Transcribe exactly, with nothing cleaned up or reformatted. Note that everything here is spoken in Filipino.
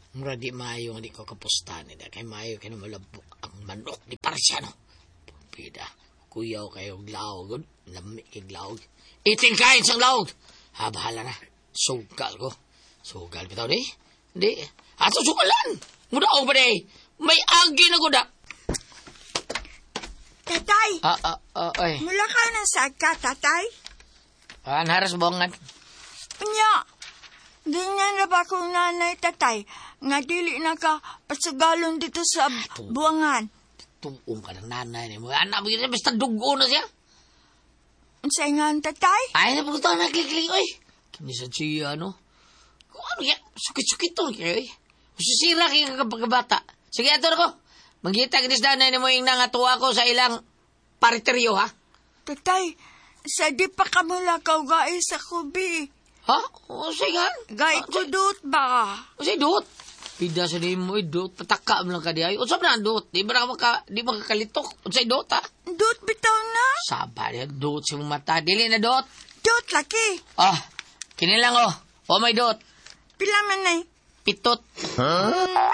Mura di maayo nga di ko kapusta ni da. Kay maayo kay na malabok ang manok ni Parsiano. Pida, kuyaw kayo glaog. Lami kay glaog. Iting kain sang laog. Ha, bahala na. Sugal ko. Sugal bitaw di. Di. Ato sugalan. Mudaog ba di? May agi na ko da. Tatay, Ah, ah, ah, ay. mula ka na sa ka, tatay? Ah, naras bongan. Nya, di niya na ba kong nanay, tatay, nga dili na ka pasugalon dito sa buwangan. Tuong ka ng nanay ni mo. Anak mo yun, basta dugo na siya. Unsay nga ang tatay? Ay, na pagkatawa na kliklik, oy. Kinisa siya, ano? Kung ano yan, sukit-sukit to, kayo, eh. Susira kayo kapagkabata. Sige, ato na ko. Magkita kinis nanay ni mo yung nangatuwa ko sa ilang pariteryo, ha? Tatay, sa di pa ka mula ka gai sa kubi. Ha? O, sige, ha? Gai ko dut ba? O, sige, dot. Pida sa di mo, eh, dot. Pataka mo lang ka di, ay. O, sabi na, dot. Di ba na maka, di makakalitok? O, sige, dot, ha? Dut bitaw na? Saba niya, dot sa mong mata. Dili na, dot. Dut laki. Ah, kinilang, oh. O, may dot. Pila man ay? Pitot.